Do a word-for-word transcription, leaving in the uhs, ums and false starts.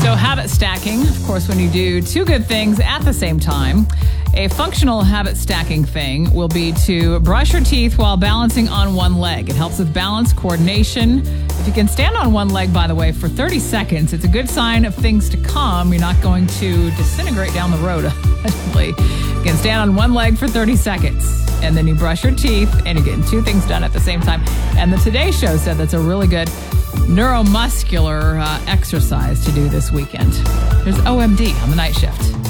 So habit stacking, of course, when you do two good things at the same time. A functional habit stacking thing will be to brush your teeth while balancing on one leg. It helps with balance, coordination. If you can stand on one leg, by the way, for thirty seconds, it's a good sign of things to come. You're not going to disintegrate down the road, allegedly. You can stand on one leg for thirty seconds, and then you brush your teeth, and you're getting two things done at the same time. And the Today Show said that's a really good neuromuscular uh, exercise to do this weekend. There's O M D on the night shift.